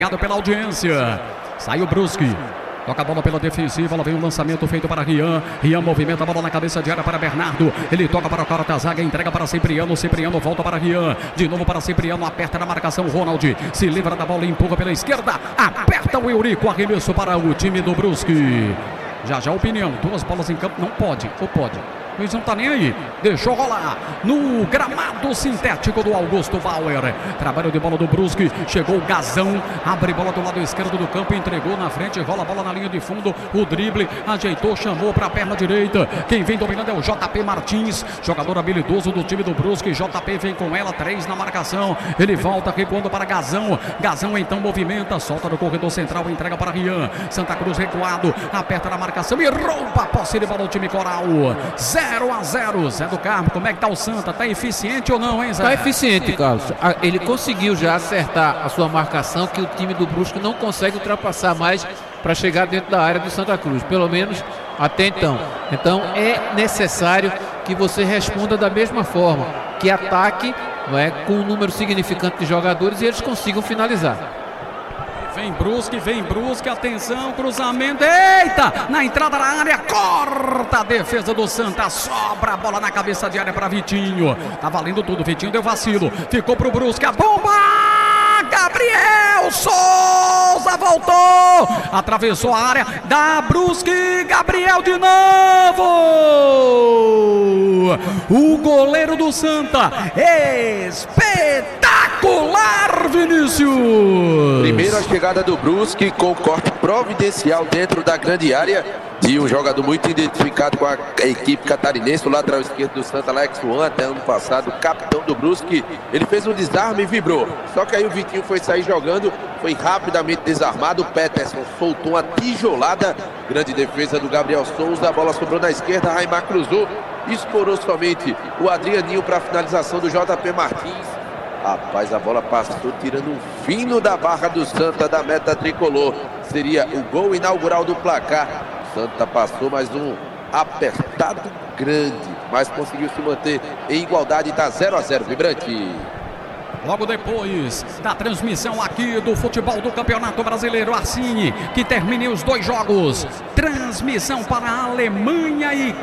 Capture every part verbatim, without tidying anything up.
Obrigado pela audiência. Sai o Brusque. Toca a bola pela defensiva, lá vem o lançamento feito para Rian. Rian movimenta a bola na cabeça de área para Bernardo. Ele toca para o cara da zaga, entrega para Cipriano. Cipriano volta para Rian. De novo para Cipriano, aperta na marcação. Ronald se livra da bola e empurra pela esquerda. Aperta o Eurico, arremesso para o time do Brusque. Já já opinião, duas bolas em campo, não pode, ou pode? O juiz não tá nem aí, deixou rolar no gramado sintético do Augusto Bauer. Trabalho de bola do Brusque, chegou o Gazão, abre bola do lado esquerdo do campo, entregou na frente, rola a bola na linha de fundo, o drible, ajeitou, chamou para a perna direita. Quem vem dominando é o J P Martins, jogador habilidoso do time do Brusque. J P vem com ela, três na marcação, ele volta recuando para Gazão. Gazão então movimenta, solta no corredor central, entrega para Rian. Santa Cruz recuado, aperta na marcação e rouba a posse de bola do time coral. zero a zero, Zé do Carmo, como é que tá o Santa? Tá eficiente ou não, hein, Zé? Tá eficiente, Carlos. Ele conseguiu já acertar a sua marcação, que o time do Brusque não consegue ultrapassar mais para chegar dentro da área do Santa Cruz, pelo menos até então. Então é necessário que você responda da mesma forma, que ataque, não é, com um número significante de jogadores e eles consigam finalizar. Vem Brusque, vem Brusque, atenção, cruzamento, eita, na entrada da área, corta a defesa do Santa, sobra a bola na cabeça de área para Vitinho, tá valendo tudo, Vitinho deu vacilo, ficou pro Brusque, a bomba, Gabriel Souza voltou, atravessou a área da Brusque, Gabriel de novo, o goleiro do Santa, espetacular, Vinícius. Primeiro a chegada do Brusque com corte providencial dentro da grande área de um jogador muito identificado com a equipe catarinense, o lateral esquerdo do Santa, Alex Juan, até ano passado, capitão do Brusque. Ele fez um desarme e vibrou. Só que aí o Vitinho foi sair jogando, foi rapidamente desarmado. O Peterson soltou uma tijolada. Grande defesa do Gabriel Souza. A bola sobrou na esquerda, Raimar cruzou. Explorou somente o Adrianinho para a finalização do J P Martins. Rapaz, a bola passou tirando um fino da barra do Santa, da meta tricolor. Seria o gol inaugural do placar. Santa passou mais um apertado grande, mas conseguiu se manter em igualdade, está zero a zero, vibrante. Logo depois da transmissão aqui do futebol do Campeonato Brasileiro, assim que termine os dois jogos, transmissão para a Alemanha e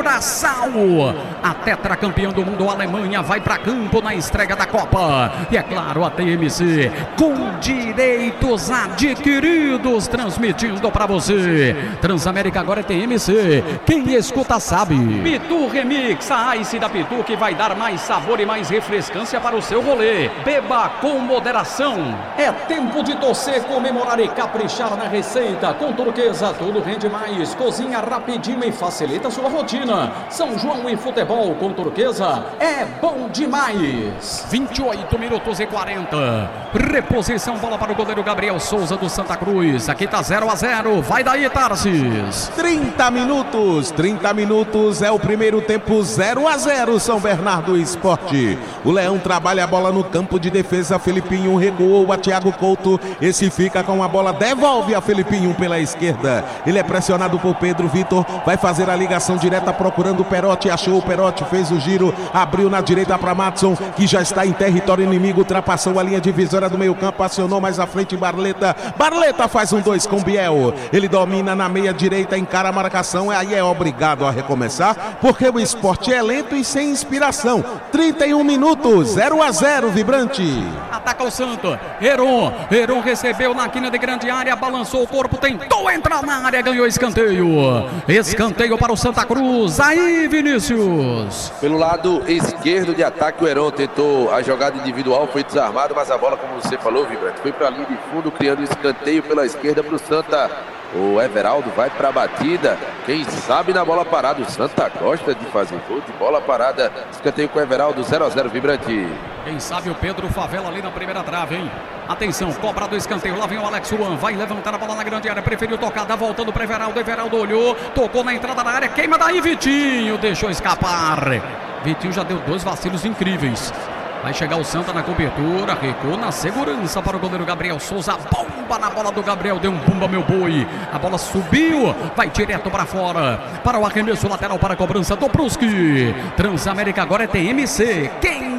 Curaçao. A tetracampeã do mundo, a Alemanha, vai para campo na estreia da Copa. E é claro, a T M C, com direitos adquiridos, transmitindo para você. Transamérica agora é T M C, quem escuta sabe. Pitu Remix, a Ice da Pitu, que vai dar mais sabor e mais refrescância para o seu rolê. Beba com moderação. É tempo de torcer, comemorar e caprichar na receita. Com Turquesa, tudo rende mais. Cozinha rapidinho e facilita sua rotina. São João e futebol com Turquesa é bom demais. vinte e oito minutos e quarenta. Reposição, bola para o goleiro Gabriel Souza do Santa Cruz. Aqui tá zero a zero. Vai daí, Tarsis. trinta minutos. trinta minutos é o primeiro tempo, zero a zero. São Bernardo Esporte. O Leão trabalha a bola no campo de defesa, Felipinho recuou a Thiago Couto, esse fica com a bola, devolve a Felipinho pela esquerda, ele é pressionado por Pedro Vitor, vai fazer a ligação direta procurando o Perotti, achou o Perotti, fez o giro, abriu na direita para Matson, que já está em território inimigo, ultrapassou a linha divisória do meio campo, acionou mais à frente Barleta, Barleta faz um dois com Biel, ele domina na meia direita, encara a marcação, aí é obrigado a recomeçar, porque o Esporte é lento e sem inspiração. Trinta e um minutos, zero a zero, vibrante. Ataca o Santa, Heron, Heron recebeu na quina de grande área, balançou o corpo, tentou entrar na área, ganhou escanteio, escanteio para o Santa Cruz, aí Vinícius. Pelo lado esquerdo de ataque, o Heron tentou a jogada individual, foi desarmado, mas a bola, como você falou, vibrante, foi para a linha de fundo, criando escanteio pela esquerda para o Santa. O Everaldo vai para a batida, quem sabe na bola parada, o Santa gosta de fazer gol de bola parada, escanteio com o Everaldo, zero a zero, vibrante. Quem sabe o Pedro Favela ali na primeira trave, hein? Atenção, cobra do escanteio, lá vem o Alex Juan, vai levantar a bola na grande área, preferiu tocar, dá voltando para Everaldo, Everaldo olhou, tocou na entrada da área, queima daí Vitinho, deixou escapar. Vitinho já deu dois vacilos incríveis. Vai chegar o Santa na cobertura, recuou na segurança para o goleiro Gabriel Souza. Bomba na bola do Gabriel, deu um bumba meu boi. A bola subiu, vai direto para fora. Para o arremesso lateral, para a cobrança do Brusque. Transamérica agora é T M C. Quem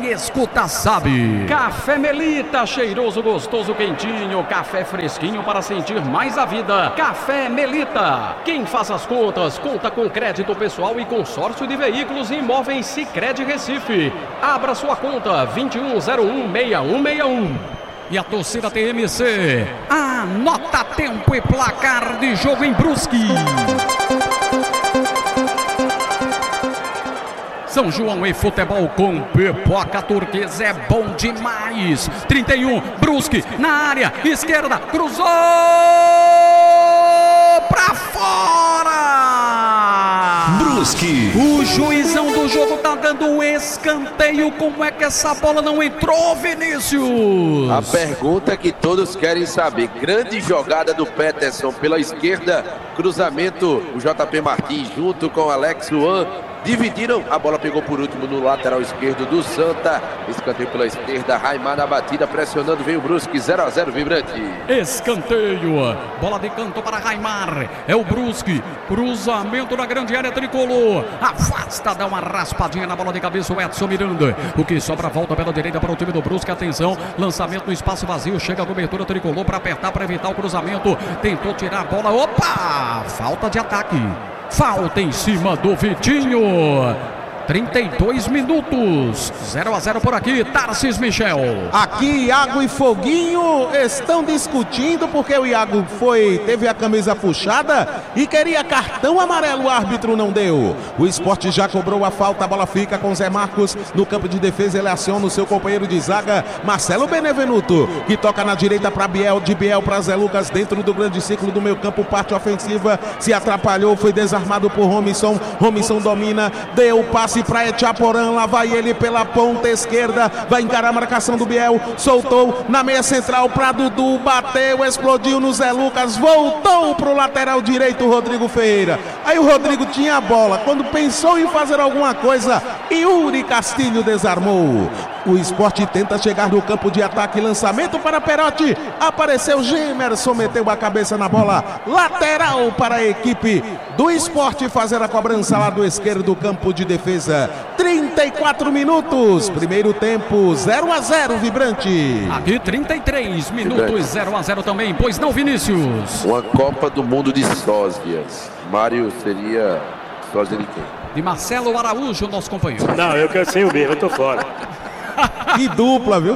quem escuta sabe. Café Melita, cheiroso, gostoso, quentinho. Café fresquinho para sentir mais a vida. Café Melita. Quem faz as contas, conta com crédito pessoal e consórcio de veículos e imóveis Sicredi Recife. Abra sua conta vinte e um zero um, seis um seis um. E a torcida T M C anota tempo e placar de jogo em Brusque. São João e futebol com pipoca turquesa é bom demais. trinta e um, Brusque na área, esquerda, cruzou pra fora. Brusque. O juizão do jogo tá dando um escanteio. Como é que essa bola não entrou, Vinícius? A pergunta que todos querem saber. Grande jogada do Peterson pela esquerda. Cruzamento, o J P Martins junto com Alex Luan. Dividiram, a bola pegou por último no lateral esquerdo do Santa. Escanteio pela esquerda, Raimar na batida, pressionando, veio o Brusque, zero a zero, vibrante. Escanteio, bola de canto para Raimar, é o Brusque, cruzamento na grande área tricolor, afasta, dá uma raspadinha na bola de cabeça o Edson Miranda. O que sobra, volta pela direita para o time do Brusque, atenção, lançamento no espaço vazio, chega a cobertura tricolor para apertar, para evitar o cruzamento, tentou tirar a bola, opa, falta de ataque. Falta em cima do Vitinho. trinta e dois minutos. zero a zero por aqui, Tarcís Michel. Aqui Iago e Foguinho estão discutindo porque o Iago foi, teve a camisa puxada e queria cartão amarelo, o árbitro não deu. O Sport já cobrou a falta, a bola fica com Zé Marcos no campo de defesa, ele aciona o seu companheiro de zaga, Marcelo Benevenuto, que toca na direita para Biel, de Biel para Zé Lucas, dentro do grande ciclo do meio campo, parte ofensiva, se atrapalhou, foi desarmado por Romisson, Romisson domina, deu o passe para Etiaporã, lá vai ele pela ponta esquerda, vai encarar a marcação do Biel, soltou na meia central para Dudu, bateu, explodiu no Zé Lucas, voltou pro lateral direito Rodrigo Ferreira. Aí o Rodrigo tinha a bola, quando pensou em fazer alguma coisa, Yuri Castilho desarmou. O Sport tenta chegar no campo de ataque, lançamento para Perotti, apareceu Gemerson, meteu a cabeça na bola, lateral para a equipe do Sport fazer a cobrança lá do esquerdo do campo de defesa. trinta e quatro minutos, primeiro tempo, zero a zero, vibrante. Aqui trinta e três minutos, zero a zero também, pois não, Vinícius? Uma Copa do Mundo de sósias. Mário seria sósia de quem? De Marcelo Araújo, nosso companheiro. Não, eu quero ser o mesmo, eu tô fora. Que dupla, viu?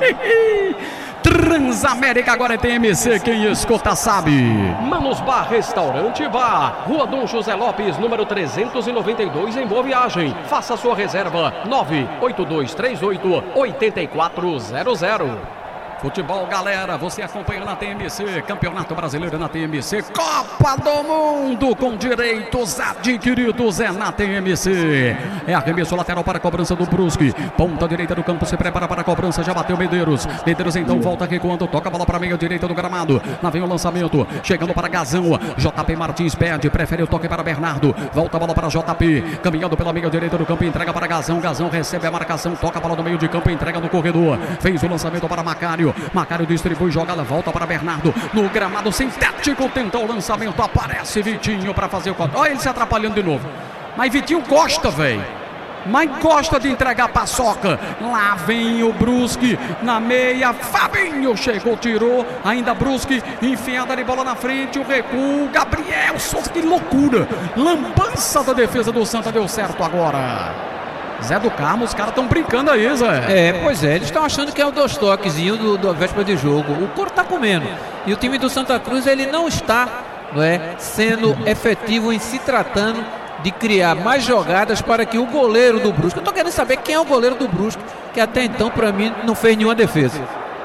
Transamérica agora é T M C, quem escuta sabe. Manos Bar Restaurante Bar, Rua Dom José Lopes, número trezentos e noventa e dois, em Boa Viagem. Faça sua reserva, nove oito dois três oito, oito quatro zero zero. Futebol, galera, você acompanha na T M C, Campeonato Brasileiro na T M C, Copa do Mundo com direitos adquiridos é na T M C. É arremesso lateral para a cobrança do Brusque, ponta direita do campo, se prepara para a cobrança, já bateu Medeiros, Medeiros então volta recuando, toca a bola para a meia direita do gramado, lá vem o lançamento, chegando para Gazão, J P Martins perde, prefere o toque para Bernardo, volta a bola para J P, caminhando pela meia direita do campo, entrega para Gazão, Gazão recebe a marcação, toca a bola no meio de campo, entrega no corredor, fez o lançamento para Macário, Macário distribui, jogada, volta para Bernardo, no gramado sintético, tenta o lançamento, aparece Vitinho para fazer o contato, olha ele se atrapalhando de novo, mas Vitinho gosta, velho, mas gosta de entregar paçoca, lá vem o Brusque, na meia, Fabinho chegou, tirou, ainda Brusque, enfiada de bola na frente, o recuo, Gabriel Souza, que loucura, lambança da defesa do Santa, deu certo agora. Zé do Carmo, os caras estão brincando aí, Zé. É, pois é, eles estão achando que é o dois toquezinho do, do véspera de jogo. O couro tá comendo. E o time do Santa Cruz, ele não está, não é, sendo efetivo em se tratando de criar mais jogadas para que o goleiro do Brusque... Eu tô querendo saber quem é o goleiro do Brusque, que até então, para mim, não fez nenhuma defesa.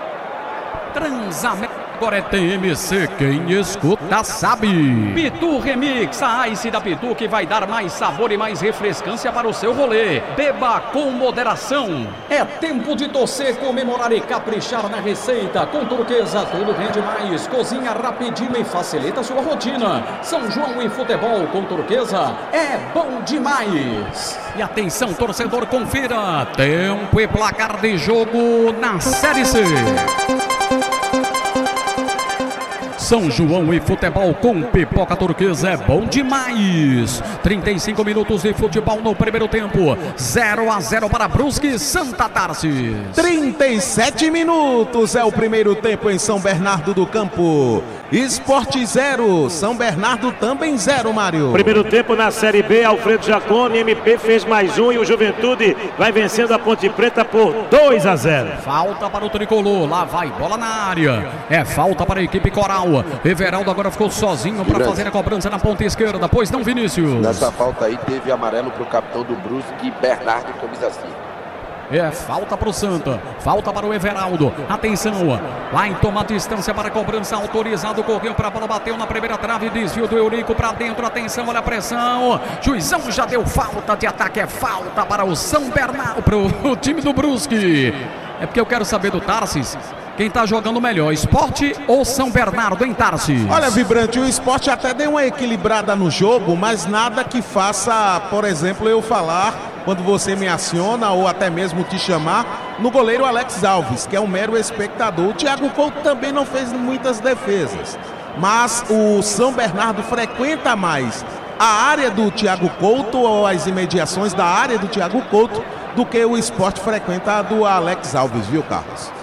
Transamérica. Agora é T M C, quem escuta sabe. Pitu Remix, a Ice da Pitu que vai dar mais sabor e mais refrescância para o seu rolê. Beba com moderação. É tempo de torcer, comemorar e caprichar na receita. Com Turquesa tudo rende mais. Cozinha rapidinho e facilita sua rotina. São João e futebol com Turquesa é bom demais. E atenção, torcedor, confira. Tempo e placar de jogo na Série C. São João e futebol com pipoca turquesa é bom demais. trinta e cinco minutos de futebol no primeiro tempo. zero a zero para Brusque e Santa Tarsis. trinta e sete minutos é o primeiro tempo em São Bernardo do Campo. Sport zero, São Bernardo também zero, Mário. Primeiro tempo na Série B, Alfredo Jaconi, M P fez mais um e o Juventude vai vencendo a Ponte Preta por dois a zero. Falta para o tricolor, lá vai, bola na área. É falta para a equipe Coral. Everaldo agora ficou sozinho para fazer a cobrança na ponta esquerda, pois não, Vinícius? Nessa falta aí teve amarelo para o capitão do Brusque, Bernardo, camisa cinco. É falta para o Santa, falta para o Everaldo. Atenção, vai tomar distância para a cobrança, autorizado, correu para a bola, bateu na primeira trave, desvio do Eurico para dentro. Atenção, olha a pressão. Juizão já deu falta de ataque, é falta para o São Bernardo, para o time do Brusque. É porque eu quero saber do Tarsis, quem tá jogando melhor, Sport ou São Bernardo, em Tarsis? Olha, Vibrante, o Sport até deu uma equilibrada no jogo, mas nada que faça, por exemplo, eu falar, quando você me aciona ou até mesmo te chamar, no goleiro Alex Alves, que é um mero espectador. O Thiago Couto também não fez muitas defesas, mas o São Bernardo frequenta mais a área do Thiago Couto ou as imediações da área do Thiago Couto do que o Sport frequenta a do Alex Alves, viu, Carlos?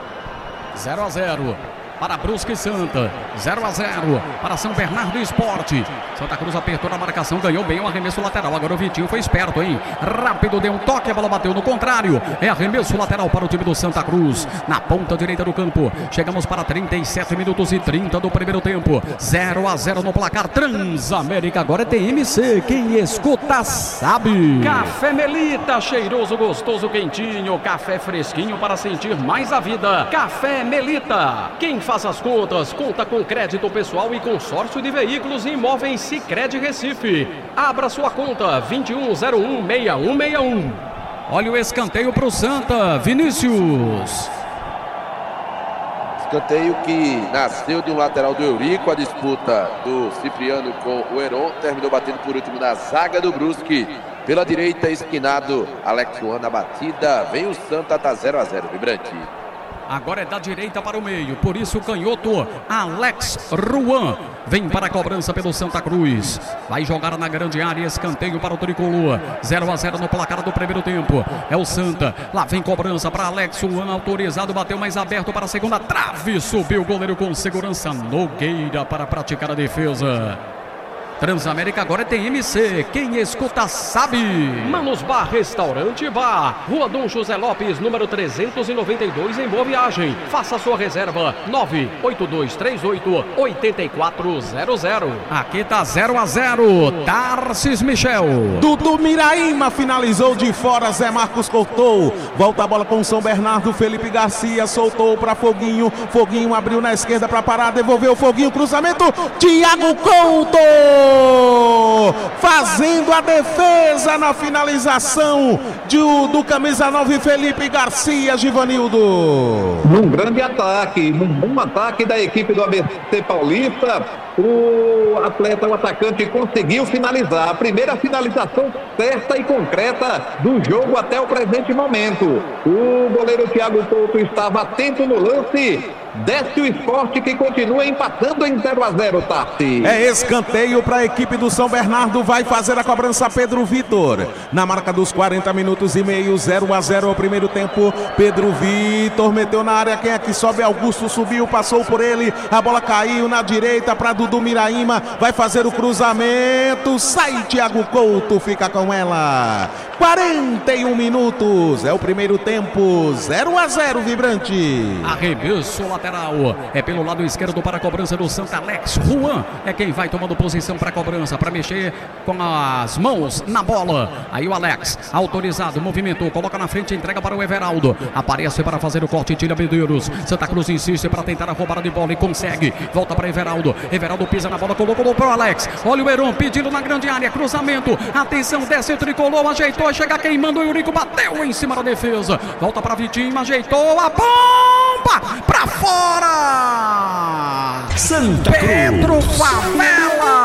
zero a zero para Brusque e Santa, zero a zero para São Bernardo e Sport. Santa Cruz apertou na marcação, ganhou bem o arremesso lateral. Agora o Vitinho foi esperto, hein? Rápido, deu um toque, a bola bateu no contrário. É arremesso lateral para o time do Santa Cruz. Na ponta direita do campo, chegamos para trinta e sete minutos e trinta do primeiro tempo. zero a zero no placar. Transamérica agora é T M C, quem escuta sabe. Café Melita, cheiroso, gostoso, quentinho. Café fresquinho para sentir mais a vida. Café Melita, quem faz as contas, conta com crédito pessoal e consórcio de veículos e imóveis Sicredi Recife. Abra sua conta, vinte e um zero um, seis um seis um. Olha o escanteio para o Santa, Vinícius. Escanteio que nasceu de um lateral do Eurico, a disputa do Cipriano com o Heron, terminou batendo por último na zaga do Brusque. Pela direita, esquinado, Alex Juan na batida, vem o Santa, tá zero a zero, Vibrante. Agora é da direita para o meio, por isso o canhoto Alex Ruan vem para a cobrança pelo Santa Cruz. Vai jogar na grande área, escanteio para o tricolor. zero a zero no placar do primeiro tempo. É o Santa, lá vem cobrança para Alex Ruan, autorizado, bateu mais aberto para a segunda trave, subiu o goleiro com segurança, Nogueira para praticar a defesa. Transamérica agora é T M C, quem escuta sabe. Manos Bar Restaurante Bar, Rua Dom José Lopes, número trezentos e noventa e dois, em Boa Viagem. Faça sua reserva, nove oito dois três oito, oito quatro zero zero. Aqui tá zero a zero, Tarsis Michel. Dudu Miraíma finalizou de fora, Zé Marcos cortou. Volta a bola com São Bernardo, Felipe Garcia soltou para Foguinho. Foguinho abriu na esquerda para parar, devolveu Foguinho, cruzamento, Thiago Couto! Fazendo a defesa na finalização de, do camisa nove, Felipe Garcia, Givanildo. Num grande ataque, num bom ataque da equipe do A B C Paulista, o atleta, o atacante, conseguiu finalizar. A primeira finalização certa e concreta do jogo até o presente momento. O goleiro Thiago Couto estava atento no lance. Desce o Sport, que continua empatando em zero a zero, Tarsi. É escanteio para a equipe do São Bernardo. Vai fazer a cobrança Pedro Vitor. Na marca dos quarenta minutos e meio, zero a zero ao primeiro tempo. Pedro Vitor meteu na área. Quem é que sobe? Augusto subiu, passou por ele. A bola caiu na direita para Dudu Miraíma. Vai fazer o cruzamento. Sai Thiago Couto, fica com ela. quarenta e um minutos. É o primeiro tempo. zero a zero, Vibrante. Arremesso lateral. É pelo lado esquerdo para a cobrança do Santa. Alex Juan é quem vai tomando posição para a cobrança, para mexer com as mãos na bola. Aí o Alex, autorizado, movimentou, coloca na frente, entrega para o Everaldo. Aparece para fazer o corte, tira Medeiros. Santa Cruz insiste para tentar a roubada de bola e consegue. Volta para Everaldo. Everaldo pisa na bola, colocou para o Alex. Olha o Heron pedindo na grande área, cruzamento. Atenção, desce o tricolor, ajeitou, chega queimando. O Eurico bateu em cima da defesa. Volta para Vitinho, ajeitou a bomba para fora. Santa Cruz. Pedro Favela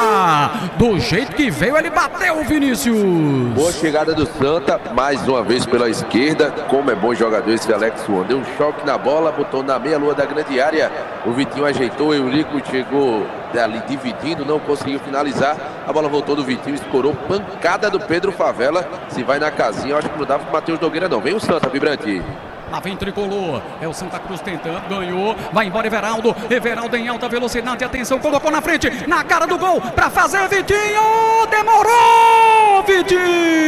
Santa. Do jeito que veio, ele bateu, Vinícius. Boa chegada do Santa, mais uma vez pela esquerda. Como é bom jogador esse Alex One. Deu um choque na bola, botou na meia-lua da grande área. O Vitinho ajeitou, o Eurico chegou ali dividindo, não conseguiu finalizar. A bola voltou do Vitinho, escorou. Pancada do Pedro Favela. Se vai na casinha, eu acho que não dava pro Matheus Nogueira, não. Vem o Santa, Vibrante. Lá vem Tricolor, é o Santa Cruz tentando, ganhou, vai embora Everaldo, Everaldo em alta velocidade, atenção, colocou na frente, na cara do gol, pra fazer Vitinho, demorou Vitinho,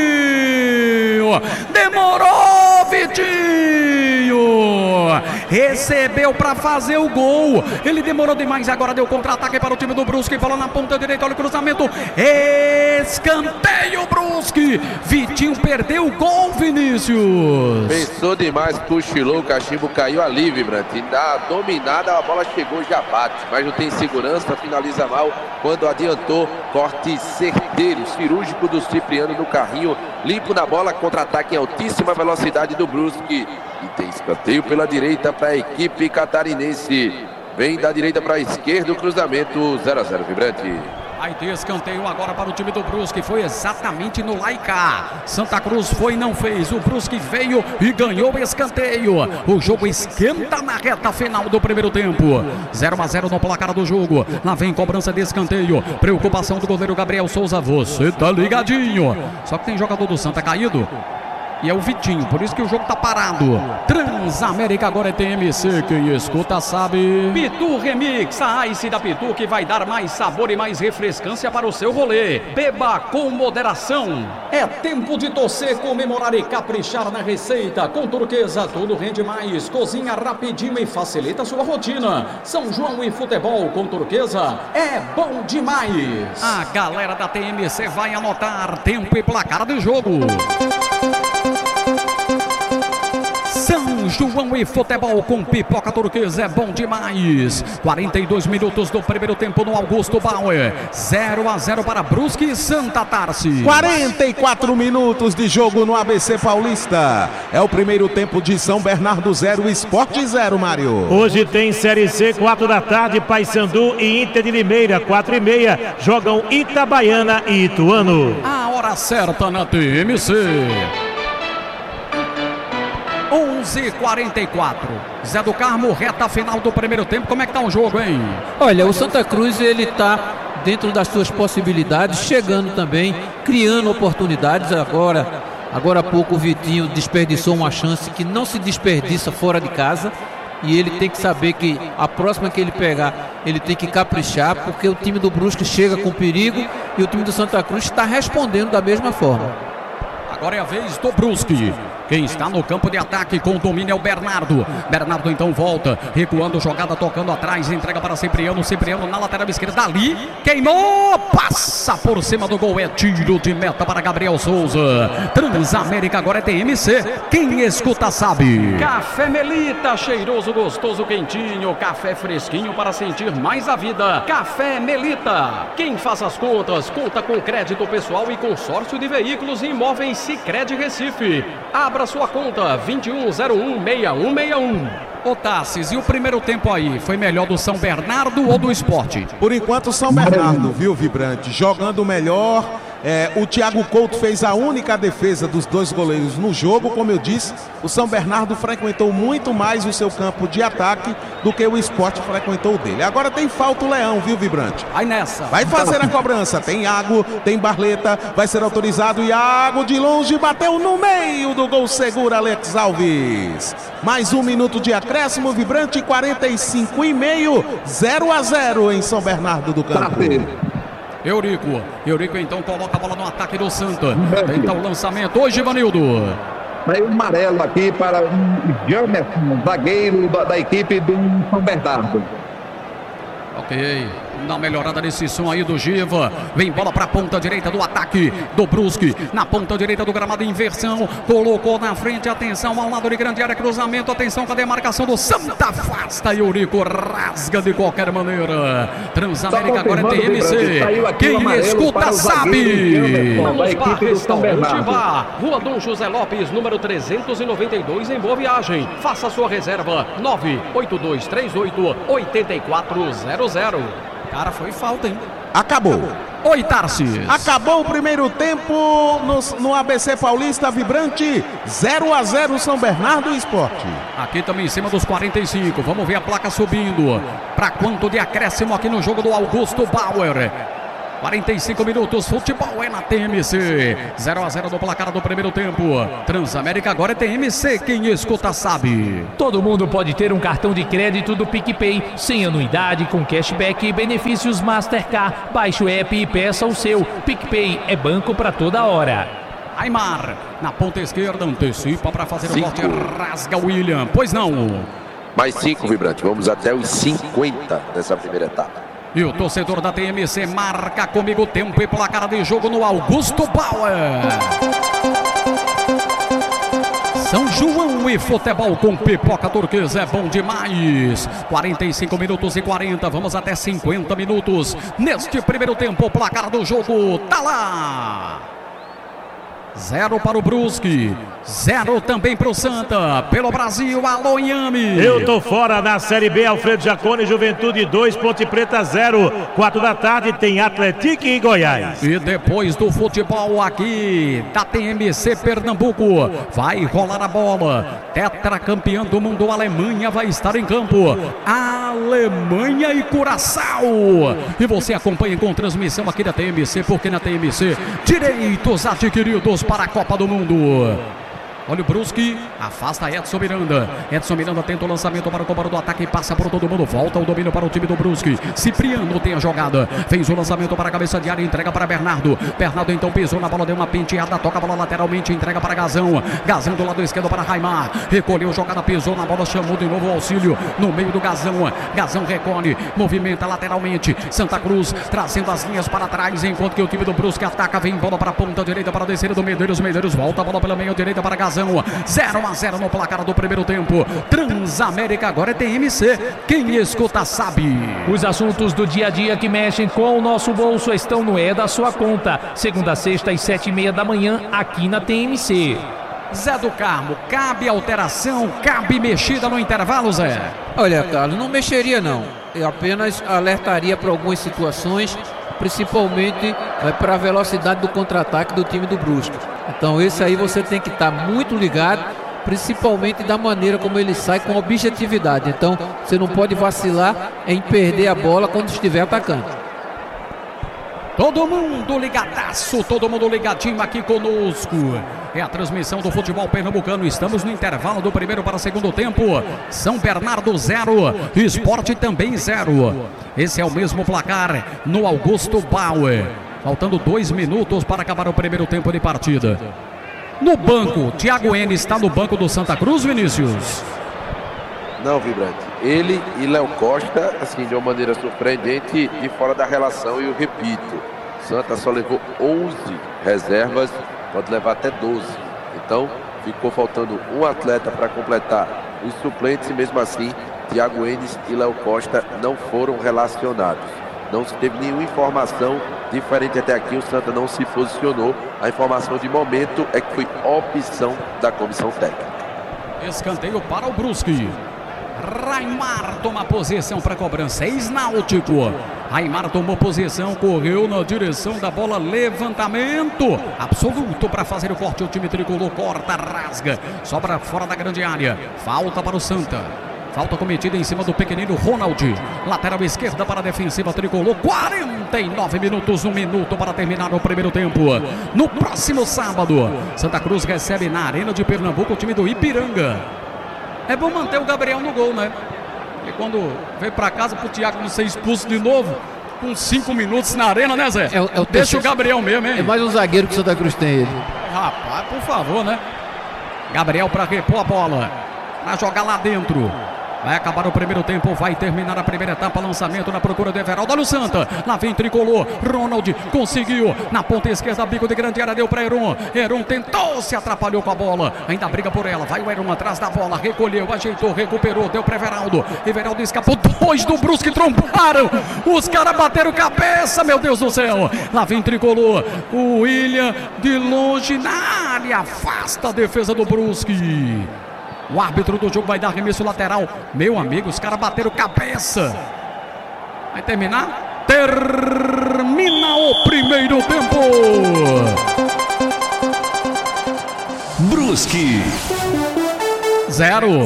demorou Vitinho, recebeu pra fazer o gol, ele demorou demais, agora deu contra-ataque para o time do Brusque, bola na ponta direita, olha o cruzamento, escanteio Brusque, Vitinho perdeu o gol, Vinícius. Pensou demais, cochilou, o cachimbo caiu ali, Vibrante. Na dominada, a bola chegou, já bate, mas não tem segurança, finaliza mal. Quando adiantou, corte certeiro, cirúrgico do Cipriano no carrinho, limpo na bola, contra-ataque em altíssima velocidade do Brusque. E tem escanteio pela direita para a equipe catarinense. Vem da direita para a esquerda, o cruzamento zero a zero, Vibrante. Vai ter escanteio agora para o time do Brusque, foi exatamente no Laicá. Santa Cruz foi e não fez, o Brusque veio e ganhou o escanteio. O jogo esquenta na reta final do primeiro tempo. zero a zero no placar do jogo. Lá vem cobrança de escanteio. Preocupação do goleiro Gabriel Souza, você tá ligadinho. Só que tem jogador do Santa caído. E é o Vitinho, por isso que o jogo tá parado. Transamérica agora é T M C, quem escuta sabe. Pitu Remix, a Ice da Pitu que vai dar mais sabor e mais refrescância para o seu rolê. Beba com moderação. É tempo de torcer, comemorar e caprichar na receita. Com Turquesa tudo rende mais. Cozinha rapidinho e facilita a sua rotina. São João e futebol com Turquesa é bom demais. A galera da T M C vai anotar tempo e placar do jogo. São João e futebol com pipoca Turquesa é bom demais. quarenta e dois minutos do primeiro tempo no Augusto Bauer. zero a zero para Brusque e Santa Tarsi. quarenta e quatro minutos de jogo no A B C Paulista. É o primeiro tempo de São Bernardo zero, Sport zero, Mário. Hoje tem Série C, quatro da tarde, Paysandu e Inter de Limeira, quatro e meia. Jogam Itabaiana e Ituano. A hora certa na T M C. onze e quarenta e quatro. Zé do Carmo, reta final do primeiro tempo. Como é que tá o jogo, hein? Olha, o Santa Cruz, ele tá dentro das suas possibilidades, chegando também, criando oportunidades. Agora, agora há pouco o Vitinho desperdiçou uma chance que não se desperdiça fora de casa. E ele tem que saber que a próxima que ele pegar, ele tem que caprichar, porque o time do Brusque chega com perigo e o time do Santa Cruz está respondendo da mesma forma. Agora é a vez do Brusque. Quem está no campo de ataque com o domínio é o Bernardo. Bernardo então volta, recuando, jogada, tocando atrás, entrega para Cipriano. Cipriano na lateral esquerda, ali, queimou, passa por cima do gol, é tiro de meta para Gabriel Souza. Transamérica agora é T M C, quem escuta sabe. Café Melita, cheiroso, gostoso, quentinho, café fresquinho para sentir mais a vida. Café Melita, quem faz as contas, conta com crédito pessoal e consórcio de veículos e imóveis Sicredi Recife. Abra sua conta, vinte e um zero um, seis um seis um. Ô Tassis, e o primeiro tempo aí, foi melhor do São Bernardo ou do Sport? Por enquanto São Bernardo, viu, Vibrante? Jogando melhor. É, o Thiago Couto fez a única defesa dos dois goleiros no jogo. Como eu disse, o São Bernardo frequentou muito mais o seu campo de ataque do que o Sport frequentou o dele. Agora tem falta o Leão, viu, Vibrante? Vai nessa. Vai fazer a cobrança. Tem Iago, tem Barleta, vai ser autorizado. Iago de longe bateu no meio do gol, segura Alex Alves. Mais um minuto de acréscimo, Vibrante, quarenta e cinco e meio, zero a zero em São Bernardo do Campo. Eurico, Eurico então coloca a bola no ataque do Santa. Tenta o lançamento hoje, Ivanildo. Aí um amarelo aqui para o Jamerson, zagueiro da, da equipe do São Bernardo. Ok, dá uma melhorada nesse som aí do Giva. Vem bola para a ponta direita do ataque do Brusque. Na ponta direita do gramado, inversão. Colocou na frente, atenção ao lado de grande área, cruzamento. Atenção com a demarcação do Santa. Afasta, Eurico rasga de qualquer maneira. Transamérica agora é T M C. Quem escuta sabe. Vamos para Restaurante Bar, Rua Dom José Lopes, número trezentos e noventa e dois, em Boa Viagem. Faça sua reserva, nove oito dois três oito, oito quatro zero zero. Cara, foi falta, hein? Acabou. Oi, Tarsis. Acabou o primeiro tempo no, no A B C Paulista Vibrante, zero a zero São Bernardo Esporte. Aqui também em cima dos quarenta e cinco, vamos ver a placa subindo. Para quanto de acréscimo aqui no jogo do Augusto Bauer? quarenta e cinco minutos, futebol é na T M C. zero a zero no placar do primeiro tempo. Transamérica agora é T M C, quem escuta sabe. Todo mundo pode ter um cartão de crédito do PicPay, sem anuidade, com cashback e benefícios Mastercard. Baixe o app e peça o seu. PicPay é banco para toda hora. Aimar, na ponta esquerda, antecipa para fazer Cinco. o corte, rasga o William. Pois não. Mais cinco, Vibrante. Vamos até os cinquenta nessa primeira etapa. E o torcedor da T M C marca comigo tempo e placar de jogo no Augusto Bauer. São João e futebol com pipoca turquesa é bom demais. quarenta e cinco minutos e quarenta, vamos até cinquenta minutos. Neste primeiro tempo, o placar do jogo tá lá. Zero para o Brusque, zero também para o Santa. Pelo Brasil, alô Inhame. Eu tô fora na Série B, Alfredo Jaconi, Juventude dois, Ponte Preta zero. quatro da tarde tem Atlético e Goiás. E depois do futebol aqui da T M C Pernambuco, vai rolar a bola. Tetracampeão do mundo, Alemanha vai estar em campo. Alemanha e Curaçao. E você acompanha com transmissão aqui da T M C, porque na T M C, direitos adquiridos para a Copa do Mundo. Olha o Brusque, afasta Edson Miranda. Edson Miranda tenta o lançamento para o comando do ataque e passa por todo mundo. Volta o domínio para o time do Brusque. Cipriano tem a jogada. Fez o lançamento para a cabeça de área, entrega para Bernardo. Bernardo então pisou na bola, deu uma penteada, toca a bola lateralmente, entrega para Gazão. Gazão do lado esquerdo para Raimar. Recolheu jogada, pisou na bola, chamou de novo o auxílio no meio do Gazão. Gazão recolhe, movimenta lateralmente. Santa Cruz trazendo as linhas para trás, enquanto que o time do Brusque ataca, vem bola para a ponta direita para a descida do Medeiros. Medeiros volta a bola pela meia direita para Gazão. zero a zero no placar do primeiro tempo. Transamérica agora é T M C. Quem escuta sabe. Os assuntos do dia a dia que mexem com o nosso bolso estão no É da Sua Conta. Segunda a sexta às sete e meia da manhã aqui na T M C. Zé do Carmo, cabe alteração, cabe mexida no intervalo, Zé? Olha, Carlos, não mexeria não. Eu apenas alertaria para algumas situações, principalmente é, para a velocidade do contra-ataque do time do Brusque. Então esse aí você tem que estar muito ligado, principalmente da maneira como ele sai com objetividade. Então você não pode vacilar em perder a bola quando estiver atacando. Todo mundo ligadaço, todo mundo ligadinho aqui conosco. É a transmissão do futebol pernambucano. Estamos no intervalo do primeiro para o segundo tempo. São Bernardo zero, Sport também zero. Esse é o mesmo placar no Augusto Bauer. Faltando dois minutos para acabar o primeiro tempo de partida. No banco, Thiago Henry está no banco do Santa Cruz, Vinícius? Não, Vibrante. Ele e Léo Costa, assim, de uma maneira surpreendente, de fora da relação. E eu repito, Santa só levou onze reservas, pode levar até doze. Então, ficou faltando um atleta para completar os suplentes e mesmo assim, Thiago Enes e Léo Costa não foram relacionados. Não se teve nenhuma informação diferente até aqui, o Santa não se posicionou. A informação de momento é que foi opção da comissão técnica. Escanteio para o Brusque. Raimar toma posição para cobrança, ex-náutico. Raimar tomou posição, correu na direção da bola, levantamento absoluto para fazer o corte. O time tricolor corta, rasga, sobra fora da grande área. Falta para o Santa. Falta cometida em cima do pequenino Ronald. Lateral esquerda para a defensiva tricolor. quarenta e nove minutos, um minuto para terminar o primeiro tempo. No próximo sábado, Santa Cruz recebe na Arena de Pernambuco o time do Ipiranga. É bom manter o Gabriel no gol, né? E quando veio pra casa pro Thiago não ser expulso de novo, com cinco minutos na arena, né, Zé? É, é o Deixa terceiro... o Gabriel mesmo, hein? É mais um zagueiro que o Santa Cruz tem ele. Rapaz, por favor, né? Gabriel pra repor a bola. Pra jogar lá dentro. Vai acabar o primeiro tempo, vai terminar a primeira etapa, lançamento na procura do Everaldo. Olha o Santa, lá vem tricolor, Ronald conseguiu, na ponta esquerda, bico de grande área, deu para Heron. Heron tentou, se atrapalhou com a bola, ainda briga por ela, vai o Heron atrás da bola, recolheu, ajeitou, recuperou, deu para Everaldo. Everaldo escapou, dois do Brusque trombaram, os caras bateram cabeça, meu Deus do céu. Lá vem tricolor, o William de longe na área, afasta a defesa do Brusque. O árbitro do jogo vai dar arremesso lateral. Meu amigo, os caras bateram cabeça. Vai terminar? Termina o o primeiro tempo. Brusque zero.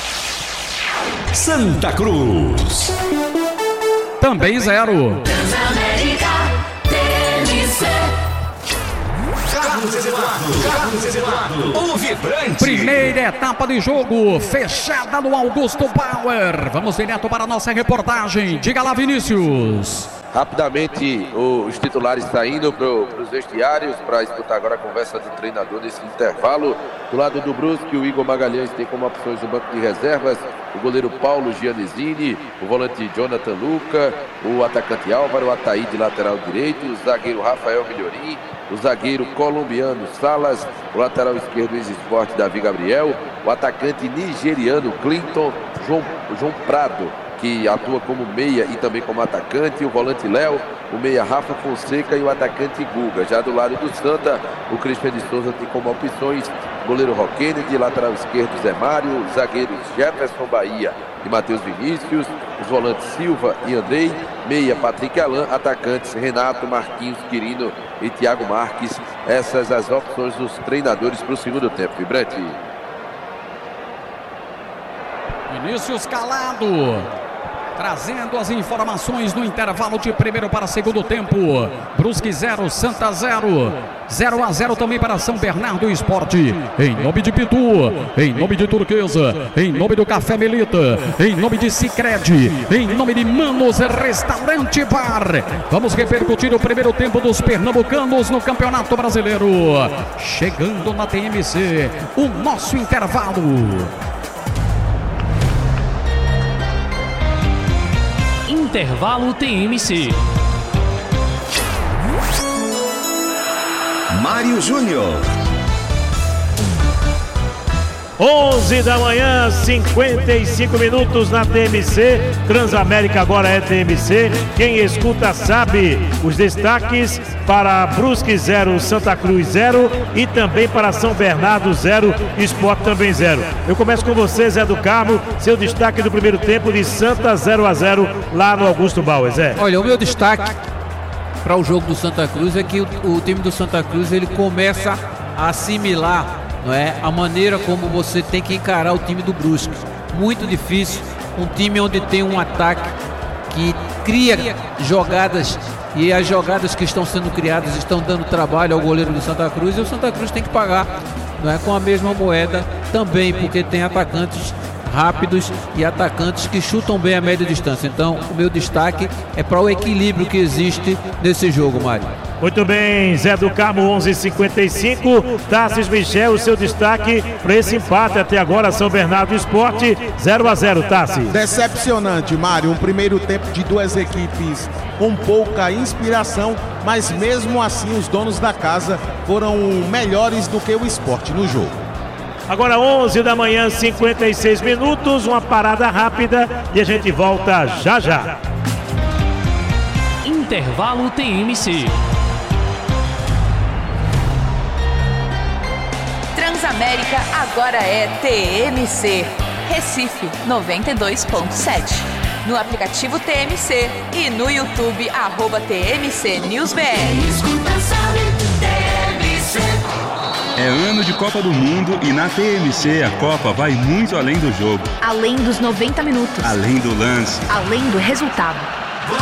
Santa Cruz também zero. Transamérica T M C. Carlos Eduardo, Carlos Eduardo, o vibrante. Primeira etapa de jogo fechada no Augusto Bauer. Vamos direto para a nossa reportagem. Diga lá, Vinícius. Rapidamente, os titulares saindo para os vestiários para escutar agora a conversa do treinador nesse intervalo. Do lado do Brusque, o Igor Magalhães tem como opções no banco de reservas o goleiro Paulo Giannisini, o volante Jonathan Luca, o atacante Álvaro, o Ataíde lateral direito, o zagueiro Rafael Milhorim, o zagueiro colombiano Salas, o lateral esquerdo ex-esporte Davi Gabriel, o atacante nigeriano Clinton, João, João Prado, que atua como meia e também como atacante, o volante Léo, o meia Rafa Fonseca e o atacante Guga. Já do lado do Santa, o Cristian de Souza tem como opções o goleiro Roquene, de lateral esquerdo Zé Mário, zagueiros Jefferson Bahia e Matheus Vinícius, os volantes Silva e Andrei, meia Patrick Alain, atacantes Renato, Marquinhos, Quirino e Thiago Marques. Essas as opções dos treinadores para o segundo tempo. Vibrante. Vinícius Calado, trazendo as informações no intervalo de primeiro para segundo tempo. Brusque zero, Santa zero. zero a zero também para São Bernardo Esporte. Em nome de Pitu, em nome de Turquesa, em nome do Café Melita, em nome de Sicredi, em nome de Manos Restaurante Bar. Vamos repercutir o primeiro tempo dos pernambucanos no Campeonato Brasileiro. Chegando na T M C, o nosso intervalo. Intervalo T M C. Mário Júnior. onze da manhã, cinquenta e cinco minutos na T M C. Transamérica agora é T M C. Quem escuta sabe. Os destaques para Brusque zero, Santa Cruz zero e também para São Bernardo zero, Sport também zero. Eu começo com você, Zé do Carmo. Seu destaque do primeiro tempo de Santa zero a zero lá no Augusto Bauer, Zé. Olha, o meu destaque para o jogo do Santa Cruz é que o, o time do Santa Cruz ele começa a assimilar, não é, a maneira como você tem que encarar o time do Brusque. Muito difícil, um time onde tem um ataque que cria jogadas e as jogadas que estão sendo criadas estão dando trabalho ao goleiro do Santa Cruz, e o Santa Cruz tem que pagar, não é, com a mesma moeda também, porque tem atacantes rápidos e atacantes que chutam bem a média distância. Então o meu destaque é para o equilíbrio que existe nesse jogo, Mário. Muito bem, Zé do Carmo, onze e cinquenta e cinco. Tassis Michel, o seu destaque para esse empate até agora, São Bernardo Esporte zero a zero, Tassis. Decepcionante, Mário, um primeiro tempo de duas equipes com pouca inspiração, mas mesmo assim os donos da casa foram melhores do que o Sport no jogo. Agora onze da manhã, cinquenta e seis minutos, uma parada rápida e a gente volta já já. Intervalo T M C. Transamérica agora é T M C. Recife noventa e dois ponto sete. No aplicativo T M C e no YouTube, arroba T M C News B R. Escuta, sabe, T M C. É ano de Copa do Mundo e na T M C a Copa vai muito além do jogo. Além dos noventa minutos. Além do lance. Além do resultado.